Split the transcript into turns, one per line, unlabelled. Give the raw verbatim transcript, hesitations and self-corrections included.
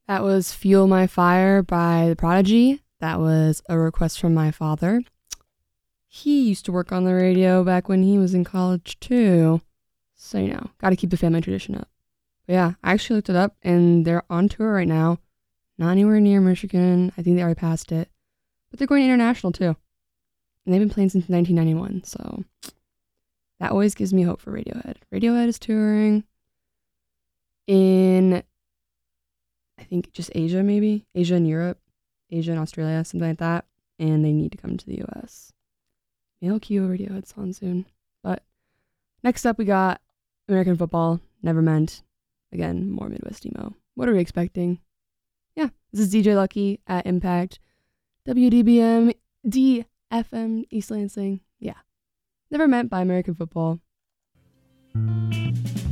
That was Fuel My Fire by The Prodigy. That was a request from my father. He used to work on the radio back when he was in college too. So, you know, got to keep the family tradition up. But yeah, I actually looked it up and they're on tour right now. Not anywhere near Michigan. I think they already passed it. But they're going international too. And they've been playing since nineteen ninety-one. So that always gives me hope for Radiohead. Radiohead is touring in, I think, just Asia maybe. Asia and Europe. Asia and Australia, something like that. And they need to come to the U S. Maybe I'll cue a Radiohead song soon. But next up we got American Football, Never Meant. Again, more Midwest emo. What are we expecting? Yeah, this is D J Lucky at Impact. W D B M D F M East Lansing. Yeah. Never Meant by American Football.